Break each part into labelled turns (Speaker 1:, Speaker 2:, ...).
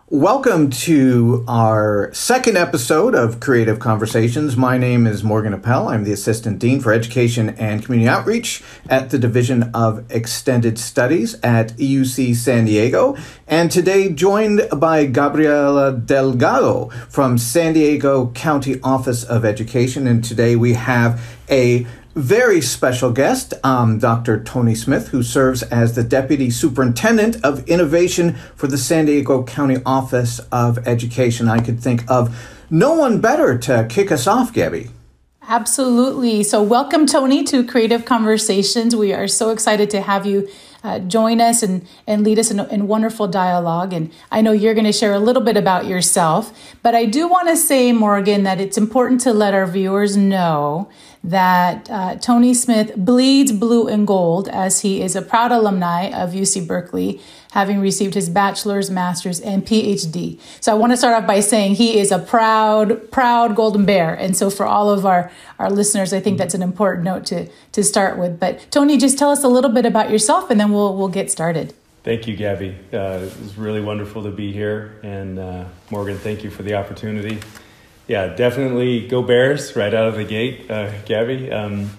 Speaker 1: Welcome to our second episode of Creative Conversations. My name is Morgan Appel. I'm the Assistant Dean for Education and Community Outreach at the Division of Extended Studies at UC San Diego. And today joined by Gabriela Delgado from San Diego County Office of Education. And today we have a very special guest, Dr. Tony Smith, who serves as the Deputy Superintendent of Innovation for the San Diego County Office of Education. I could think of no one better to kick us off, Gabby.
Speaker 2: Absolutely. So welcome, Tony, to Creative Conversations. We are so excited to have you join us and lead us in wonderful dialogue. And I know you're going to share a little bit about yourself, but I do want to say, Morgan, that it's important to let our viewers know that Tony Smith bleeds blue and gold, as he is a proud alumni of UC Berkeley, having received his bachelor's, master's, and PhD. So I want to start off by saying he is a proud Golden Bear. And so for all of our listeners, I think that's an important note to start with. But Tony, just tell us a little bit about yourself, and then we'll get started.
Speaker 3: Thank you, Gabby. It's really wonderful to be here. And Morgan, thank you for the opportunity. Yeah, definitely go Bears right out of the gate, Gabby.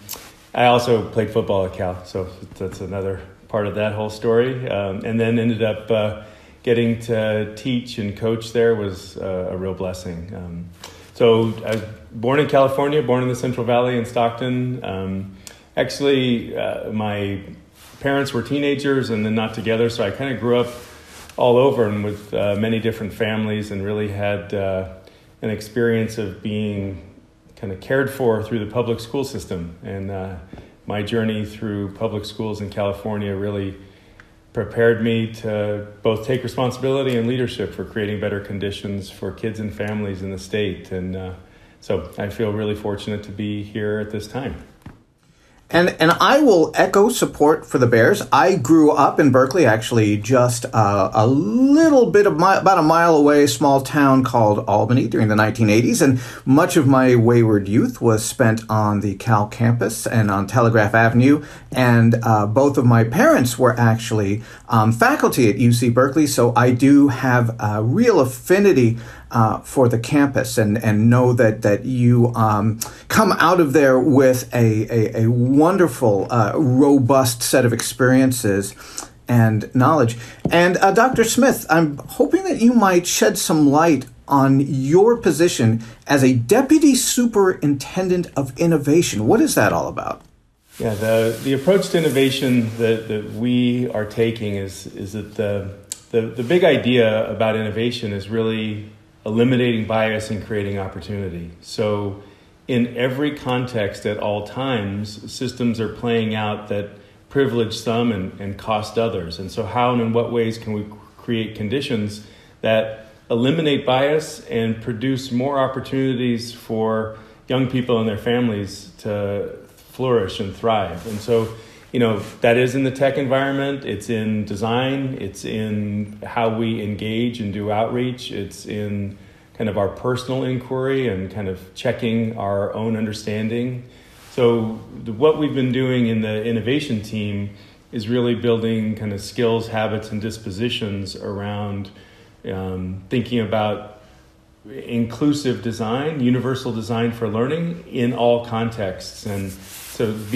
Speaker 3: I also played football at Cal, so that's another part of that whole story. And then ended up getting to teach and coach there was a real blessing. So I was born in California, born in the Central Valley in Stockton. Actually, my parents were teenagers and then not together, so I kind of grew up all over and with many different families and really had an experience of being kind of cared for through the public school system. And my journey through public schools in California really prepared me to both take responsibility and leadership for creating better conditions for kids and families in the state. And so I feel really fortunate to be here at this time.
Speaker 1: And I will echo support for the Bears. I grew up in Berkeley, actually just a little bit about a mile away, a small town called Albany during the 1980s. And much of my wayward youth was spent on the Cal campus and on Telegraph Avenue. And both of my parents were actually faculty at UC Berkeley. So I do have a real affinity for the campus and know that you come out of there with a wonderful, robust set of experiences and knowledge. And Dr. Smith, I'm hoping that you might shed some light on your position as a Deputy Superintendent of Innovation. What is that all about?
Speaker 3: Yeah, the approach to innovation that we are taking is that the big idea about innovation is really eliminating bias and creating opportunity. So in every context at all times, systems are playing out that privilege some and cost others. And so how and in what ways can we create conditions that eliminate bias and produce more opportunities for young people and their families to flourish and thrive? And so, that is in the tech environment, it's in design, it's in how we engage and do outreach, it's in kind of our personal inquiry and kind of checking our own understanding. So what we've been doing in the innovation team is really building kind of skills, habits, and dispositions around thinking about inclusive design, universal design for learning in all contexts. And so